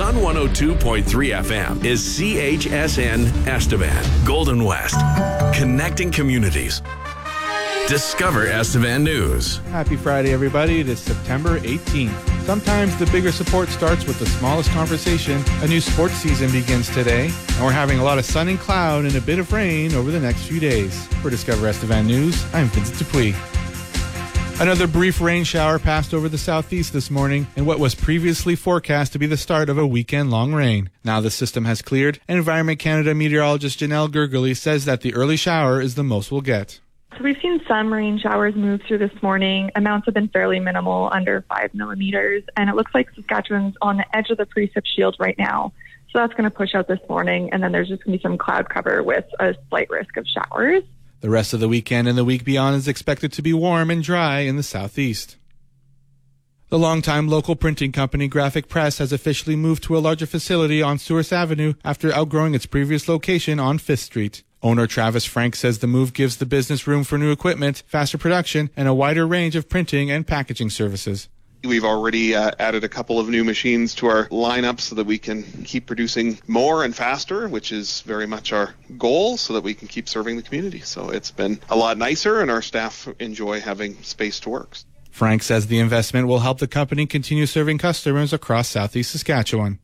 On 102.3 FM is CHSN Estevan, Golden West, connecting communities. Discover Estevan News. Happy Friday, everybody. It is September 18th. Sometimes the bigger support starts with the smallest conversation. A new sports season begins today, and we're having a lot of sun and cloud and a bit of rain over the next few days. For Discover Estevan News, I'm Vincent Dupuis. Another brief rain shower passed over the southeast this morning in what was previously forecast to be the start of a weekend-long rain. Now the system has cleared, and Environment Canada meteorologist Janelle Gergely says that the early shower is the most we'll get. So we've seen some rain showers move through this morning. Amounts have been fairly minimal, under 5 millimeters, and it looks like Saskatchewan's on the edge of the precip shield right now. So that's going to push out this morning, and then there's just going to be some cloud cover with a slight risk of showers. The rest of the weekend and the week beyond is expected to be warm and dry in the southeast. The longtime local printing company Graphic Press has officially moved to a larger facility on Souris Avenue after outgrowing its previous location on 5th Street. Owner Travis Frank says the move gives the business room for new equipment, faster production, and a wider range of printing and packaging services. We've already added a couple of new machines to our lineup so that we can keep producing more and faster, which is very much our goal, so that we can keep serving the community. So it's been a lot nicer, and our staff enjoy having space to work. Frank says the investment will help the company continue serving customers across southeast Saskatchewan.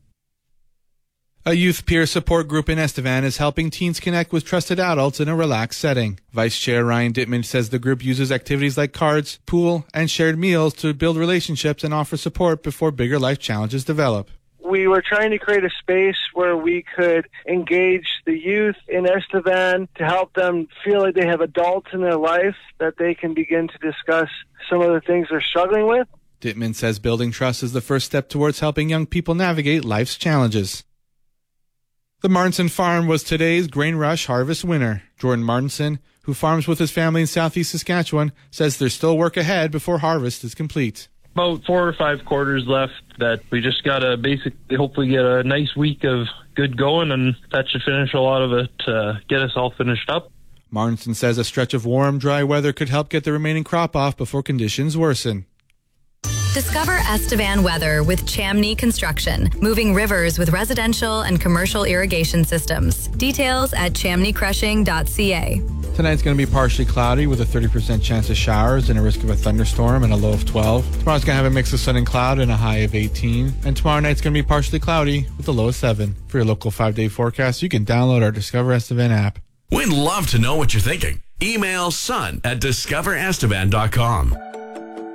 A youth peer support group in Estevan is helping teens connect with trusted adults in a relaxed setting. Vice Chair Ryan Dittman says the group uses activities like cards, pool, and shared meals to build relationships and offer support before bigger life challenges develop. We were trying to create a space where we could engage the youth in Estevan to help them feel like they have adults in their life that they can begin to discuss some of the things they're struggling with. Dittman says building trust is the first step towards helping young people navigate life's challenges. The Martinson Farm was today's Grain Rush harvest winner. Jordan Martinson, who farms with his family in southeast Saskatchewan, says there's still work ahead before harvest is complete. About 4 or 5 quarters left that we just got to basically hopefully get a nice week of good going, and that should finish a lot of it, get us all finished up. Martinson says a stretch of warm, dry weather could help get the remaining crop off before conditions worsen. Discover Estevan weather with Chamney Construction, moving rivers with residential and commercial irrigation systems. Details at chamneycrushing.ca. Tonight's going to be partially cloudy with a 30% chance of showers and a risk of a thunderstorm and a low of 12. Tomorrow's going to have a mix of sun and cloud and a high of 18. And tomorrow night's going to be partially cloudy with a low of 7. For your local 5-day forecast, you can download our Discover Estevan app. We'd love to know what you're thinking. Email sun@discoverestevan.com.